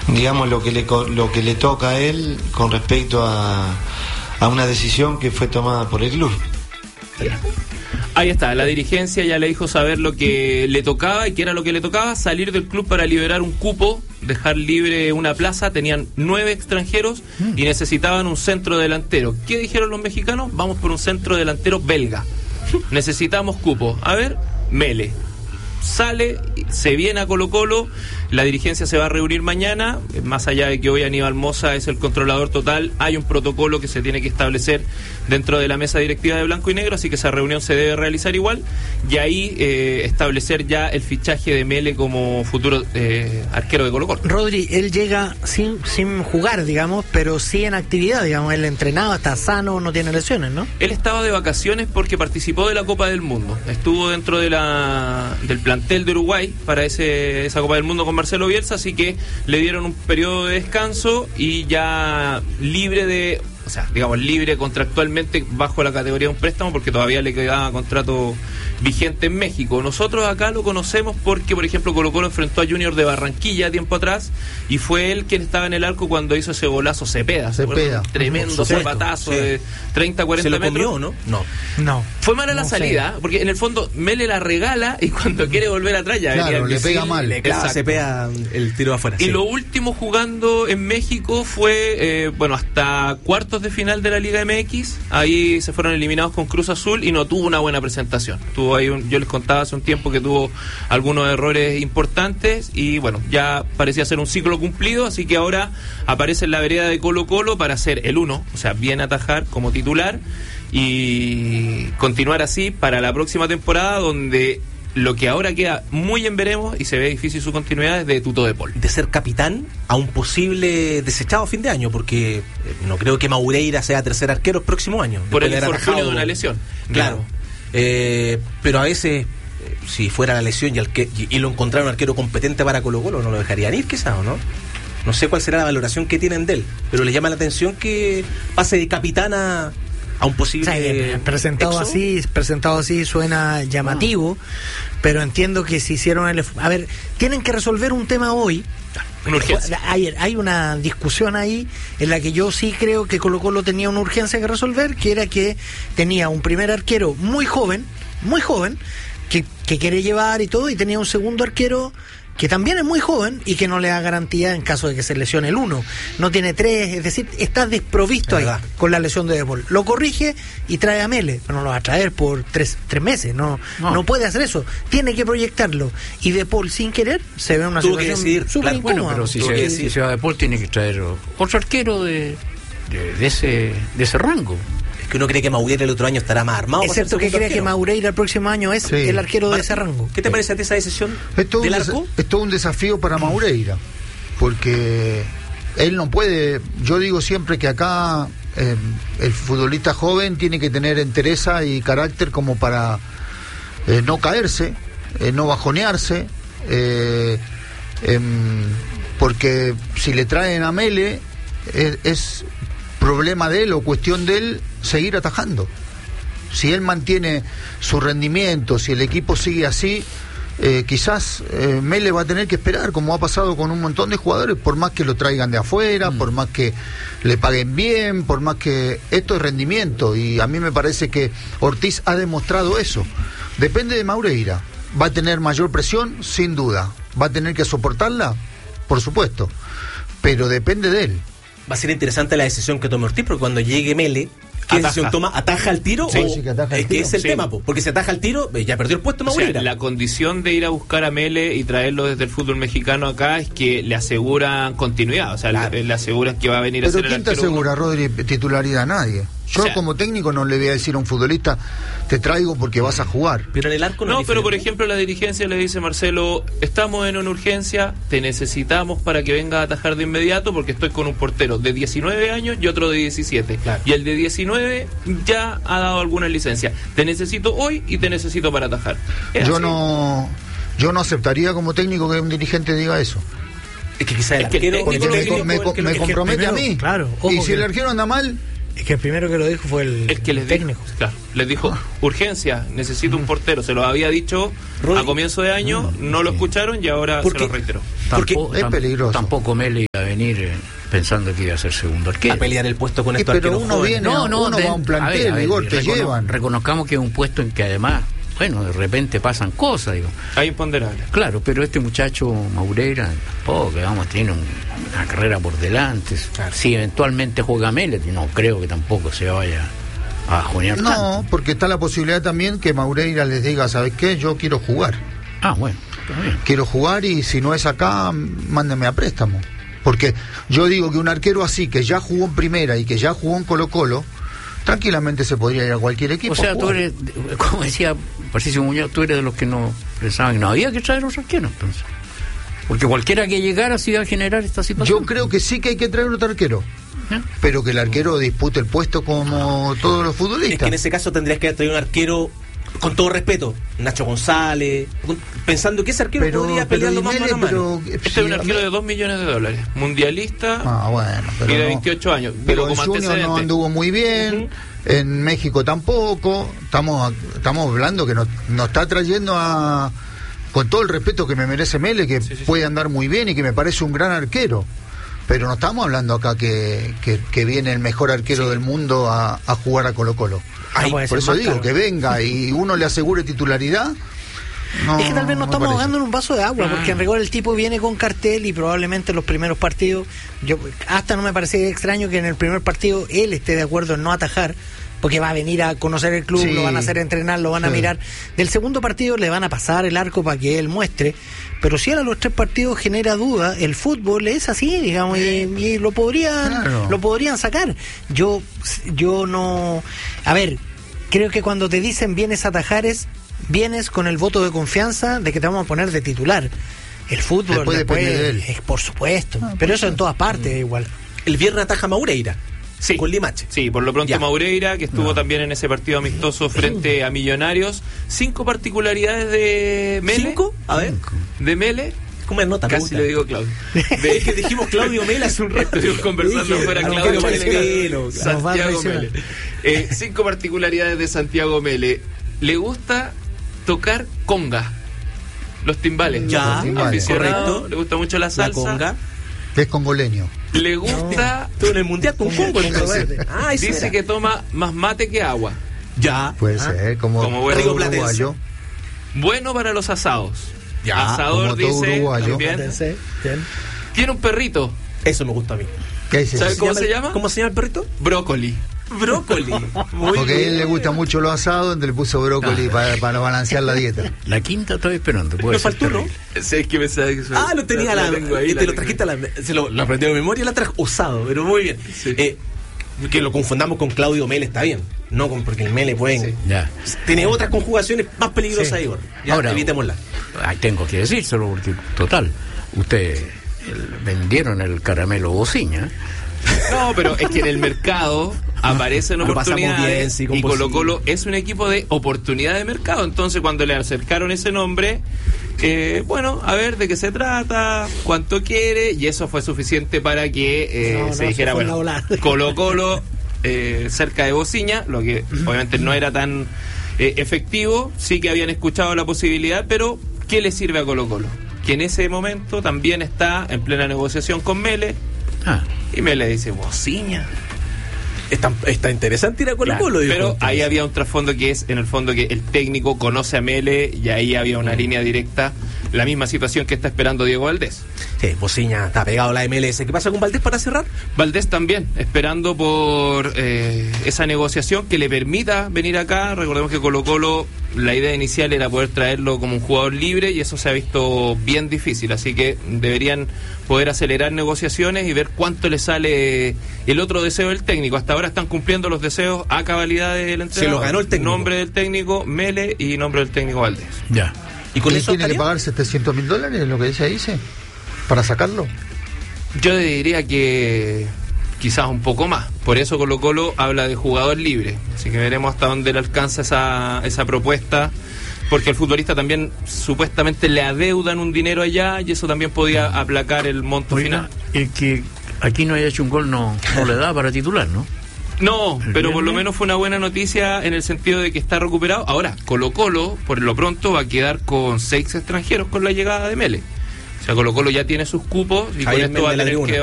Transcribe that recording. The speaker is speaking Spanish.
digamos, lo que le toca a él con respecto a una decisión que fue tomada por el club. Ahí está, la dirigencia ya le dijo saber lo que le tocaba, y que era lo que le tocaba: salir del club para liberar un cupo, dejar libre una plaza. Tenían 9 extranjeros y necesitaban un centro delantero. ¿Qué dijeron los mexicanos? Vamos por un centro delantero belga. Necesitamos cupo. A ver, Mele sale, se viene a Colo-Colo. La dirigencia se va a reunir mañana. Más allá de que hoy Aníbal Mosa es el controlador total, hay un protocolo que se tiene que establecer dentro de la mesa directiva de Blanco y Negro, así que esa reunión se debe realizar igual, y ahí establecer ya el fichaje de Mele como futuro arquero de Colo-Colo. Rodri, él llega sin jugar, digamos, pero sí en actividad, digamos. Él entrenado, está sano, no tiene lesiones, ¿no? Él estaba de vacaciones porque participó de la Copa del Mundo. Estuvo dentro de del plantel de Uruguay para esa Copa del Mundo con Marcelo Bielsa, así que le dieron un periodo de descanso y ya libre contractualmente bajo la categoría de un préstamo, porque todavía le quedaba contrato vigente en México. Nosotros acá lo conocemos porque, por ejemplo, Colo-Colo enfrentó a Junior de Barranquilla tiempo atrás y fue él quien estaba en el arco cuando hizo ese golazo Cepeda. Tremendo zapatazo de 30, 40 metros. ¿Se lo comió, no? No. Fue mala la salida, porque en el fondo Mele la regala y cuando quiere volver atrás ya le pega mal. Le clava, Cepeda el tiro afuera. Y lo último jugando en México fue, hasta cuartos de final de la Liga MX. Ahí se fueron eliminados con Cruz Azul y no tuvo una buena presentación. Yo les contaba hace un tiempo que tuvo algunos errores importantes y bueno, ya parecía ser un ciclo cumplido, así que ahora aparece en la vereda de Colo-Colo para ser el 1, o sea, bien atajar como titular y continuar así para la próxima temporada, donde lo que ahora queda muy en veremos y se ve difícil su continuidad es de Tuto de Paul. De ser capitán a un posible desechado a fin de año, porque no creo que Maureira sea tercer arquero el próximo año. Por el infortunio de una lesión. Claro. Pero a veces, si fuera la lesión y lo encontrara un arquero competente para Colo-Colo, no lo dejarían ir quizás, ¿o no? No sé cuál será la valoración que tienen de él, pero les llama la atención que pase de capitán a un posible presentado así suena llamativo, pero entiendo que si hicieron tienen que resolver un tema hoy. Una urgencia. Hay una discusión ahí en la que yo sí creo que Colo-Colo tenía una urgencia que resolver, que era que tenía un primer arquero muy joven, que quiere llevar y todo, y tenía un segundo arquero que también es muy joven y que no le da garantía en caso de que se lesione el 1. No tiene 3, es decir, está desprovisto ahí con la lesión de De Paul. Lo corrige y trae a Mele, pero no lo va a traer por 3 meses, no puede hacer eso. Tiene que proyectarlo. Y De Paul, sin querer, se ve en una situación súper incómoda. Bueno, pero si se va De Paul, tiene que traer otro arquero de ese rango. Que uno cree que Maureira el otro año estará más armado. Es cierto que cree que Maureira el próximo año es el arquero de ese rango. ¿Qué te parece a ti esa decisión del arco? Es todo un desafío para Maureira, porque él no puede. Yo digo siempre que acá el futbolista joven tiene que tener entereza y carácter como para no caerse, no bajonearse, porque si le traen a Mele es problema de él o cuestión de él seguir atajando. Si él mantiene su rendimiento, si el equipo sigue así, quizás Mele va a tener que esperar, como ha pasado con un montón de jugadores, por más que lo traigan de afuera, por más que le paguen bien, por más que esto es rendimiento, y a mí me parece que Ortiz ha demostrado eso. Depende de Maureira, va a tener mayor presión, sin duda, va a tener que soportarla, por supuesto, pero depende de él. Va a ser interesante la decisión que tome Ortiz, porque cuando llegue Mele, ¿qué decisión toma? ¿Ataja al tiro? Sí, que ataja al tiro. Es el tema, porque si ataja al tiro, ya perdió el puesto Maureira. O sea, la condición de ir a buscar a Mele y traerlo desde el fútbol mexicano acá es que le aseguran continuidad, o sea, le aseguran que va a venir a ser el arquero. ¿Pero quién te asegura, Rodri, titularidad? Nadie. Yo como técnico no le voy a decir a un futbolista, te traigo porque vas a jugar. Pero en el arco no, pero por ejemplo la dirigencia le dice: Marcelo, estamos en una urgencia, te necesitamos para que vengas a atajar de inmediato, porque estoy con un portero de 19 años y otro de 17. Claro. Y el de 19 ya ha dado alguna licencia. Te necesito hoy y te necesito para atajar. Yo no aceptaría como técnico que un dirigente diga eso. Es que quizás el arquero me compromete a mí. Claro, y si el arquero anda mal. Es que el primero que lo dijo fue el que les técnico. Claro, les dijo: urgencia, necesito un portero. Se lo había dicho a comienzo de año, no lo escucharon y ahora se lo reiteró. Porque es peligroso. Tampoco Mele venir pensando que iba a ser segundo arquero. A pelear el puesto con estos pero arqueros uno jóvenes. viene, uno va a un plantel, Igor, te llevan. Reconozcamos que es un puesto en que además, bueno, de repente pasan cosas, digo. Hay imponderables. Claro, pero este muchacho Maureira, tampoco, que vamos, tiene una carrera por delante. Claro. Si eventualmente juega Mele, no creo que tampoco se vaya a jonear tanto. No, porque está la posibilidad también que Maureira les diga, ¿sabes qué? Yo quiero jugar. Ah, bueno, está bien. Quiero jugar y si no es acá, mándenme a préstamo. Porque yo digo que un arquero así, que ya jugó en primera y que ya jugó en Colo-Colo, tranquilamente se podría ir a cualquier equipo. O sea, a tú jugar. eres, como decía Patricio Muñoz, tú eres de los que no pensaban que no había que traer los arqueros, entonces. Porque cualquiera que llegara se iba a generar esta situación. Yo creo que sí que hay que traer otro arquero. ¿Eh? Pero que el arquero dispute el puesto como todos los Es que futbolistas. en ese caso tendrías que traer un arquero, con todo respeto, Nacho González, pensando que ese arquero podría pelearlo más mano a mano. Este es un arquero de $2 millones, mundialista Bueno, pero y de no. 28 años. Pero Digo, en como Junior no antecedente. anduvo muy bien, en México tampoco. Estamos hablando que nos está trayendo a, con todo el respeto que me merece Mele, que puede andar muy bien y que me parece un gran arquero. Pero no estamos hablando acá que viene el mejor arquero del mundo a jugar a Colo-Colo. No puede Por ser eso más digo, caro. que venga y uno le asegure titularidad. No, Es que tal vez nos no estamos parece. ahogando en un vaso de agua, porque en rigor el tipo viene con cartel y probablemente en los primeros partidos, yo hasta no me parece extraño que en el primer partido él esté de acuerdo en no atajar, porque va a venir a conocer el club, Sí. lo van a hacer entrenar, lo van a Sí. mirar. Del segundo partido le van a pasar el arco para que él muestre, pero si a los 3 partidos genera duda, el fútbol es así, digamos, y lo podrían sacar. Yo no... A ver, creo que cuando te dicen vienes a atajar vienes con el voto de confianza de que te vamos a poner de titular. El fútbol Después depende de él. es por supuesto, pero eso en todas partes es igual. El viernes ataja Maureira. Sí. Con Limache. Sí, por lo pronto Ya. Maureira, que estuvo también en ese partido amistoso frente a Millonarios. 5 particularidades de Mele. 5, a ver, De Mele. ¿cómo es nota? Casi le digo Claudio. Es que dijimos Claudio Mele hace un rato. Estuvimos conversando Dije, fuera no, Claudio no, Mele. no, Santiago Mele. 5 particularidades de Santiago Mele. Le gusta tocar conga. Los timbales. Ya, Aficionado, correcto. le gusta mucho la La salsa. conga. Que es congoleño. Le gusta... Estuvo en el mundial con Congo entonces. verde. Ah, eso Dice era. que toma más mate que agua. Ya. Puede ser, como Como buen todo rioplatense. uruguayo. Bueno para los asados. Ya, Asador, como todo dice, uruguayo. también. Sí, bien. Tiene un perrito. Eso me gusta a mí. ¿Qué dice? ¿Sabe cómo se llama? ¿Cómo se llama el perrito? Brócoli. Brócoli. Muy Porque a bien. él le gusta mucho los asados, entonces le puso brócoli para balancear la dieta. La quinta estoy esperando. puede Me ser faltó uno. terrible. Sí, es que me sabe que soy- Ah, lo tenía la tengo ahí, y la te lo tengo. trajiste a la se lo aprendió de memoria, la trajo usado, pero muy bien. Sí. Que lo confundamos con Claudio Mele está bien, no con, porque el Mele puede Ya. tiene otras conjugaciones más peligrosas, Sí. Igor. Ya, Ahora, evitémosla. Ahí tengo que decírselo porque, total, ustedes vendieron el caramelo bociña. No, pero es que en el mercado aparecen Lo pasamos oportunidades bien, sí, con y Colo posible. Colo es un equipo de oportunidad de mercado. Entonces cuando le acercaron ese nombre, bueno, a ver de qué se trata, cuánto quiere, y eso fue suficiente para que No, se no, dijera, se fue la bueno, volada. Colo Colo cerca de Bociña, lo que obviamente no era tan efectivo. Sí que habían escuchado la posibilidad, pero ¿qué le sirve a Colo Colo? Que en ese momento también está en plena negociación con Mele. Ah, Y Mele dice, Bociña. Está interesante ir a Colo Colo, dijo, Pero entonces. ahí había un trasfondo que es, en el fondo, que el técnico conoce a Mele y ahí había una línea directa, la misma situación que está esperando Diego Valdés. Sí, Bociña está pegado a la MLS. ¿Qué pasa con Valdés para cerrar? Valdés también, esperando por esa negociación que le permita venir acá. Recordemos que Colo Colo, la idea inicial era poder traerlo como un jugador libre y eso se ha visto bien difícil, así que deberían poder acelerar negociaciones y ver cuánto le sale el otro deseo del técnico. Hasta ahora están cumpliendo los deseos a cabalidad del entrenador. Se lo ganó el técnico. Nombre del técnico Mele y nombre del técnico Valdés. ya. Y con ¿Quién eso tiene que estaría? pagar $700.000, lo que dice, para sacarlo? Yo diría que quizás un poco más. Por eso Colo Colo habla de jugador libre. Así que veremos hasta dónde le alcanza esa propuesta. Porque al futbolista también supuestamente le adeudan un dinero allá y eso también podía aplacar el monto Oiga, final. el que aquí no haya hecho un gol no le da para titular, ¿no? No, pero por lo viernes. menos fue una buena noticia en el sentido de que está recuperado. Ahora, Colo Colo, por lo pronto, va a quedar con 6 extranjeros con la llegada de Mele. O sea, Colo Colo ya tiene sus cupos y Javier con esto va a Méndez tener Laguna. que